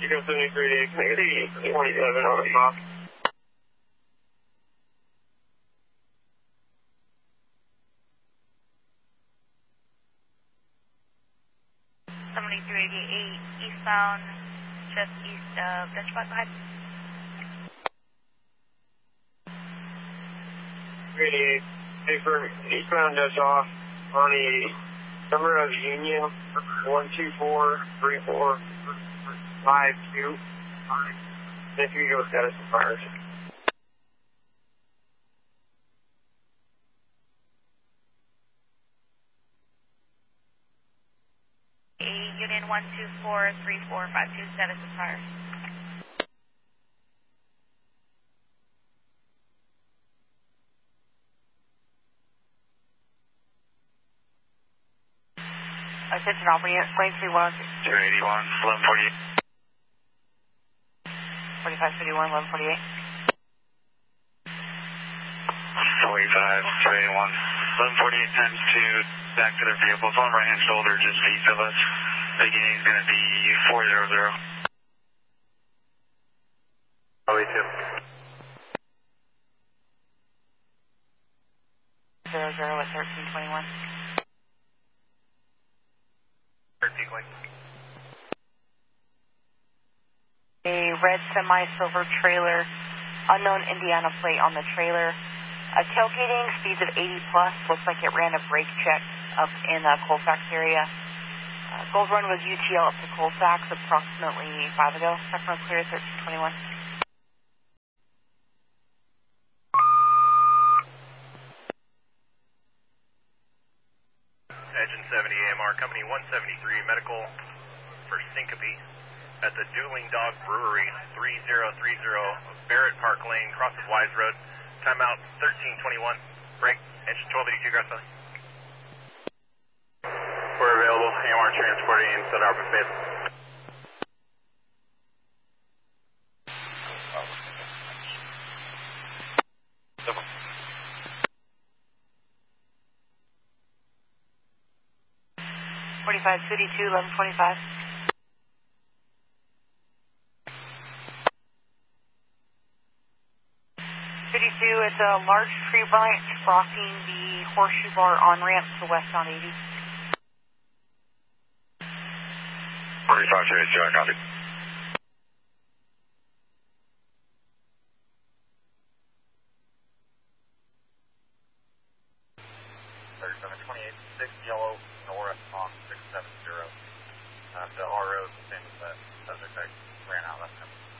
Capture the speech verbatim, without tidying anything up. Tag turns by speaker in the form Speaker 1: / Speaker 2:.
Speaker 1: Eco seventy-three, C twenty-seven on the top.
Speaker 2: seventy-three eighty-eight, eastbound, just east of Dutch Spot five.
Speaker 1: three eighty-eight, hey, for eastbound Dutch off on the number of Union, one two four three four five two. If you go status of fires.
Speaker 2: Union one two four three four five two, status of fire. Attention all units, plane three one.
Speaker 3: zero eighty-one, eleven forty-eight.
Speaker 2: forty-five fifty-one, eleven forty-eight.
Speaker 3: forty-five, zero eighty-one, eleven forty-eight times two, back to their vehicles on right hand shoulder, just east of us. Beginning is going to be four zero zero.
Speaker 4: Charlie two.
Speaker 2: zero zero at thirteen twenty-one.
Speaker 4: thirteen twenty.
Speaker 2: A red semi-silver trailer, unknown Indiana plate on the trailer. Uh, tailgating, speeds of eighty plus, looks like it ran a brake check up in the Colfax area. Uh, Gold Run was U T L up to Colfax approximately five ago. Sacramento clear thirteen twenty-one.
Speaker 4: Engine seventy A M R, Company one seventy-three, medical for syncope at the Dueling Dog Brewery, three zero three zero Barrett Park Lane, cross of Wise Road. Timeout thirteen twenty-one. Break, engine twelve eighty-two, Garth. We're available. A M R transporting in Southern Arbor Fifth.
Speaker 2: forty-five fifty-two, eleven twenty-five. fifty-two, it's a large tree branch blocking the horseshoe bar on-ramp to westbound eighty.
Speaker 3: forty-five, zero eighty-two, I copy.
Speaker 4: thirty-seven twenty-eight, six yellow, north on six seven zero. Uh, the R O is the same as that subject I ran out last time.